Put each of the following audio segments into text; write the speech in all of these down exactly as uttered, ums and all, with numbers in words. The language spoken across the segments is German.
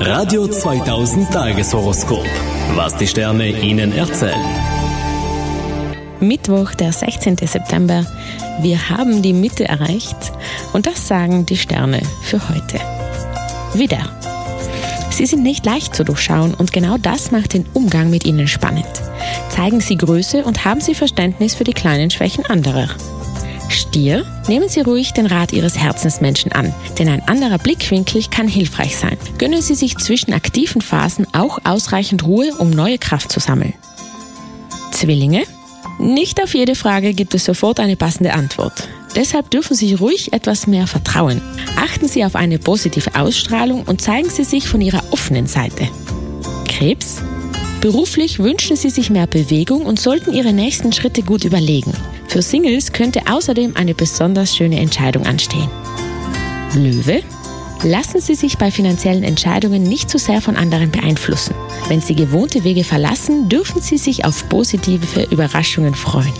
Radio zweitausend Tageshoroskop. Was die Sterne Ihnen erzählen. Mittwoch, der sechzehnten September. Wir haben die Mitte erreicht und das sagen die Sterne für heute. Widder. Sie sind nicht leicht zu durchschauen und genau das macht den Umgang mit ihnen spannend. Zeigen Sie Größe und haben Sie Verständnis für die kleinen Schwächen anderer. Stier, nehmen Sie ruhig den Rat Ihres Herzensmenschen an, denn ein anderer Blickwinkel kann hilfreich sein. Gönnen Sie sich zwischen aktiven Phasen auch ausreichend Ruhe, um neue Kraft zu sammeln. Zwillinge, nicht auf jede Frage gibt es sofort eine passende Antwort. Deshalb dürfen Sie ruhig etwas mehr vertrauen. Achten Sie auf eine positive Ausstrahlung und zeigen Sie sich von Ihrer offenen Seite. Krebs, beruflich wünschen Sie sich mehr Bewegung und sollten Ihre nächsten Schritte gut überlegen. Für Singles könnte außerdem eine besonders schöne Entscheidung anstehen. Löwe, lassen Sie sich bei finanziellen Entscheidungen nicht zu sehr von anderen beeinflussen. Wenn Sie gewohnte Wege verlassen, dürfen Sie sich auf positive Überraschungen freuen.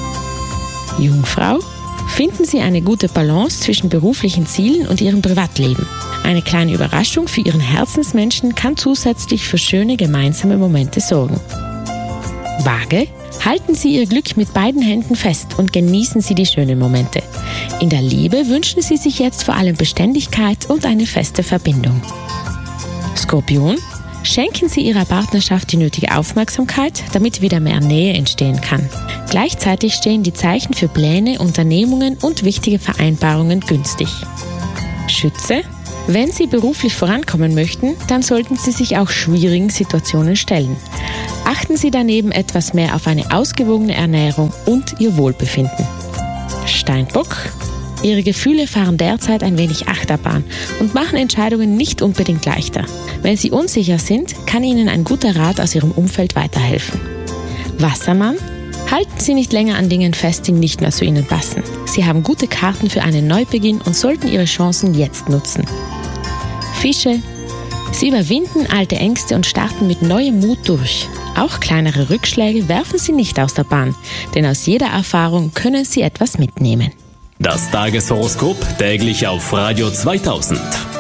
Jungfrau, finden Sie eine gute Balance zwischen beruflichen Zielen und Ihrem Privatleben. Eine kleine Überraschung für Ihren Herzensmenschen kann zusätzlich für schöne gemeinsame Momente sorgen. Waage, halten Sie Ihr Glück mit beiden Händen fest und genießen Sie die schönen Momente. In der Liebe wünschen Sie sich jetzt vor allem Beständigkeit und eine feste Verbindung. Skorpion, schenken Sie Ihrer Partnerschaft die nötige Aufmerksamkeit, damit wieder mehr Nähe entstehen kann. Gleichzeitig stehen die Zeichen für Pläne, Unternehmungen und wichtige Vereinbarungen günstig. Schütze, wenn Sie beruflich vorankommen möchten, dann sollten Sie sich auch schwierigen Situationen stellen. Achten Sie daneben etwas mehr auf eine ausgewogene Ernährung und Ihr Wohlbefinden. Steinbock, Ihre Gefühle fahren derzeit ein wenig Achterbahn und machen Entscheidungen nicht unbedingt leichter. Wenn Sie unsicher sind, kann Ihnen ein guter Rat aus Ihrem Umfeld weiterhelfen. Wassermann, halten Sie nicht länger an Dingen fest, die nicht mehr zu Ihnen passen. Sie haben gute Karten für einen Neubeginn und sollten Ihre Chancen jetzt nutzen. Fische, Sie überwinden alte Ängste und starten mit neuem Mut durch. Auch kleinere Rückschläge werfen Sie nicht aus der Bahn, denn aus jeder Erfahrung können Sie etwas mitnehmen. Das Tageshoroskop täglich auf Radio zweitausend.